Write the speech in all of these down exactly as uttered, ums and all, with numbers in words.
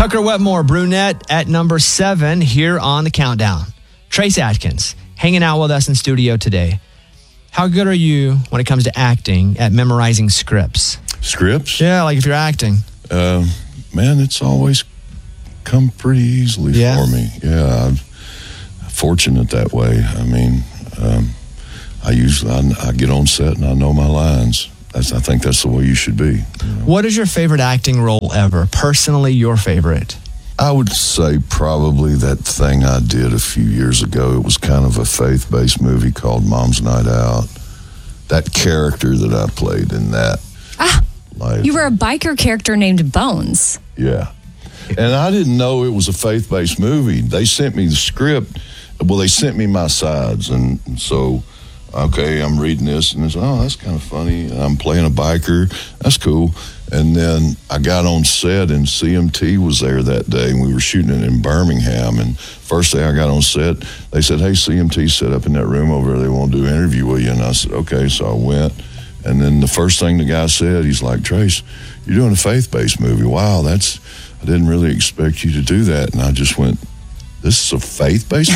Tucker Wetmore, brunette, at number seven here on the countdown. Trace Adkins, hanging out with us in studio today. How good are you when it comes to acting at memorizing scripts? Scripts? Yeah, like if you're acting. Uh, man, it's always come pretty easily yeah. for me. Yeah, I'm fortunate that way. I mean, um, I usually I, I get on set and I know my lines. That's, I think that's the way you should be. You know? What is your favorite acting role ever? Personally, your favorite? I would say probably that thing I did a few years ago. It was kind of a faith-based movie called Mom's Night Out. That character that I played in that. Ah, life. You were a biker character named Bones. Yeah. And I didn't know it was a faith-based movie. They sent me the script. Well, they sent me my sides. And, and so... Okay, I'm reading this, and it's, oh, that's kind of funny. I'm playing a biker. That's cool. And then I got on set, and C M T was there that day, and we were shooting it in Birmingham. And first day I got on set, they said, hey, C M T set up in that room over there. They want to do an interview with you. And I said, okay. So I went. And then the first thing the guy said, he's like, Trace, you're doing a faith-based movie. Wow, that's, I didn't really expect you to do that. And I just went, this is a faith-based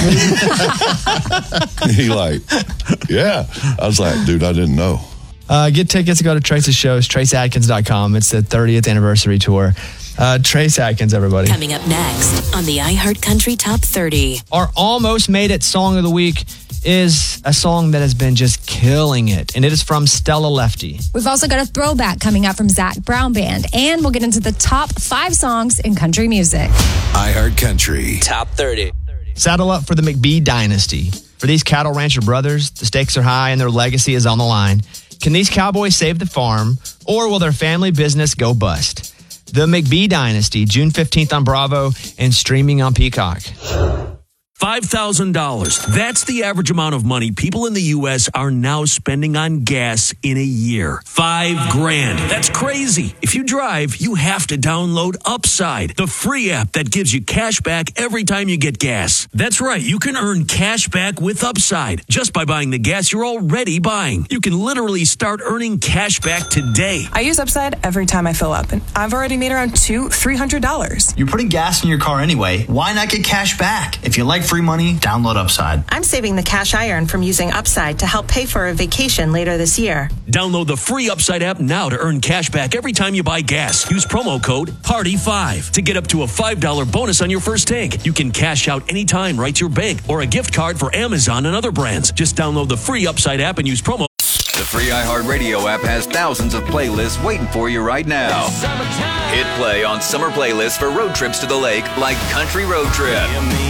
movie? He like, yeah. I was like, dude, I didn't know. Uh, get tickets to go to Trace's shows, trace adkins dot com. It's the thirtieth anniversary tour. Uh, Trace Adkins, everybody. Coming up next on the iHeartCountry Top thirty. Our Almost Made It Song of the Week is a song that has been just killing it, and it is from Stella Lefty. We've also got a throwback coming up from Zach Brown Band, and we'll get into the top five songs in country music. iHeartCountry Top thirty. Saddle up for the McBee dynasty. For these cattle rancher brothers, the stakes are high and their legacy is on the line. Can these cowboys save the farm, or will their family business go bust? The McBee dynasty, June fifteenth on Bravo and streaming on Peacock. five thousand dollars. That's the average amount of money people in the U S are now spending on gas in a year. Five grand. That's crazy. If you drive, you have to download Upside, the free app that gives you cash back every time you get gas. That's right. You can earn cash back with Upside just by buying the gas you're already buying. You can literally start earning cash back today. I use Upside every time I fill up, and I've already made around two, three hundred dollars. You're putting gas in your car anyway. Why not get cash back? If you like free money, download Upside. I'm saving the cash I earn from using Upside to help pay for a vacation later this year. Download the free Upside app now to earn cash back every time you buy gas. Use promo code party five to get up to a five dollars bonus on your first tank. You can cash out anytime right to your bank or a gift card for Amazon and other brands. Just download the free Upside app and use promo. The free iHeartRadio app has thousands of playlists waiting for you right now. Hit play on summer playlists for road trips to the lake like Country Road Trip.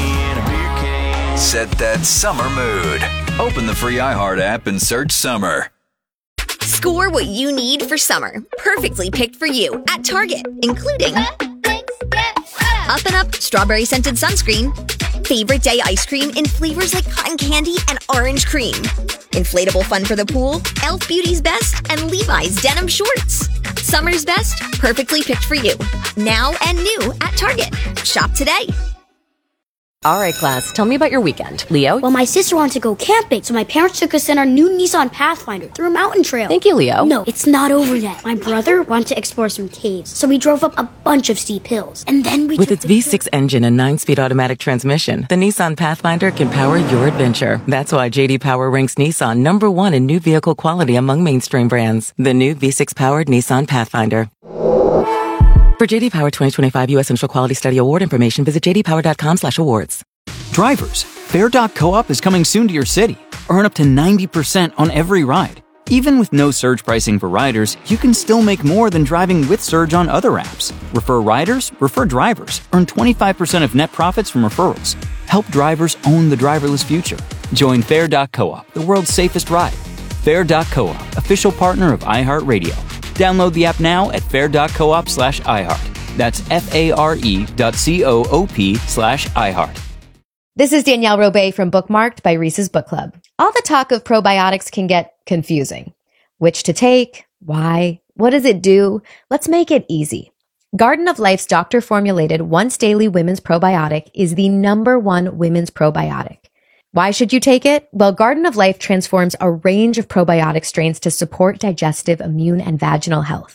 Set that summer mood. Open the free iHeart app and search summer. Score what you need for summer. Perfectly picked for you at Target, including Up and Up Strawberry Scented Sunscreen, Favorite Day Ice Cream in flavors like cotton candy and orange cream, Inflatable Fun for the Pool, e l f Beauty's Best, and Levi's Denim Shorts. Summer's best, perfectly picked for you. Now and new at Target. Shop today. All right, class, tell me about your weekend. Leo? Well, my sister wanted to go camping, so my parents took us in our new Nissan Pathfinder through a mountain trail. Thank you, Leo. No, it's not over yet. My brother wanted to explore some caves, so we drove up a bunch of steep hills. And then we With its V six engine and nine-speed automatic transmission, the Nissan Pathfinder can power your adventure. That's why J D Power ranks Nissan number one in new vehicle quality among mainstream brands. The new V six-powered Nissan Pathfinder. For J D Power twenty twenty-five U S Central Quality Study Award information, visit j d power dot com slash awards. Drivers, Fair dot co-op is coming soon to your city. Earn up to ninety percent on every ride. Even with no surge pricing for riders, you can still make more than driving with Surge on other apps. Refer riders, refer drivers. Earn twenty-five percent of net profits from referrals. Help drivers own the driverless future. Join Fair dot co-op, the world's safest ride. Fair dot co-op, official partner of iHeartRadio. Download the app now at fair dot coop slash iHeart. That's F-A-R-E dot C-O-O-P slash iHeart. This is Danielle Robay from Bookmarked by Reese's Book Club. All the talk of probiotics can get confusing. Which to take? Why? What does it do? Let's make it easy. Garden of Life's doctor-formulated once-daily women's probiotic is the number one women's probiotic. Why should you take it? Well, Garden of Life transforms a range of probiotic strains to support digestive, immune, and vaginal health.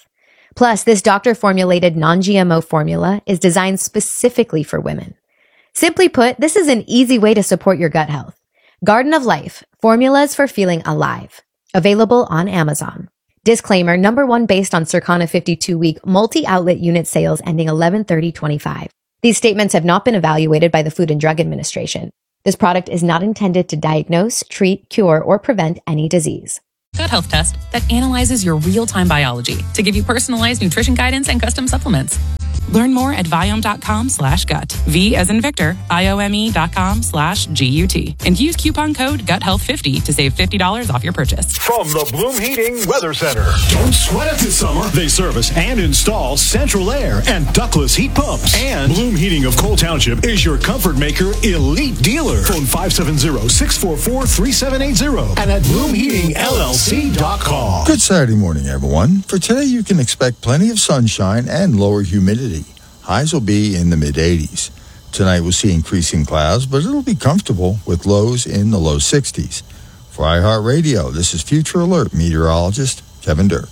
Plus, this doctor-formulated non-G M O formula is designed specifically for women. Simply put, this is an easy way to support your gut health. Garden of Life, formulas for feeling alive. Available on Amazon. Disclaimer, number one based on Circana fifty-two week multi-outlet unit sales ending eleven thirty twenty-five. These statements have not been evaluated by the Food and Drug Administration. This product is not intended to diagnose, treat, cure, or prevent any disease. Gut Health Test that analyzes your real-time biology to give you personalized nutrition guidance and custom supplements. Learn more at Viome.com slash gut. V as in Victor, I-O-M-E dot com slash G-U-T. And use coupon code gut health fifty to save fifty dollars off your purchase. From the Bloom Heating Weather Center. Don't sweat it this summer. They service and install central air and ductless heat pumps. And Bloom Heating of Cole Township is your comfort maker elite dealer. Phone five seven zero, six four four, three seven eight zero and at bloom heating L L C dot com. Good Saturday morning, everyone. For today, you can expect plenty of sunshine and lower humidity. Highs will be in the mid-eighties. Tonight we'll see increasing clouds, but it'll be comfortable with lows in the low sixties. For iHeartRadio, this is Future Alert meteorologist Kevin Durr.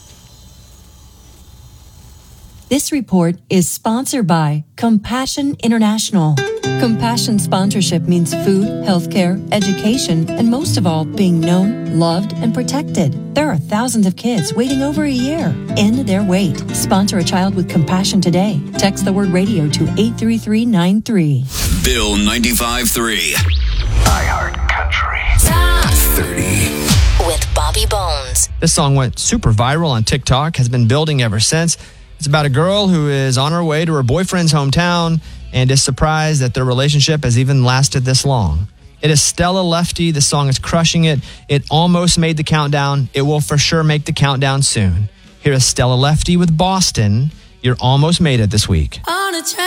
This report is sponsored by Compassion International. Compassion sponsorship means food, healthcare, education, and most of all, being known, loved, and protected. There are thousands of kids waiting over a year. End their wait. Sponsor a child with compassion today. Text the word radio to eight three three nine three. Bill ninety-five point three. iHeart Country. Top thirty. With Bobby Bones. This song went super viral on TikTok, has been building ever since. It's about a girl who is on her way to her boyfriend's hometown and is surprised that their relationship has even lasted this long. It is Stella Lefty. The song is crushing it. It almost made the countdown. It will for sure make the countdown soon. Here is Stella Lefty with Boston. You're almost made it this week. On a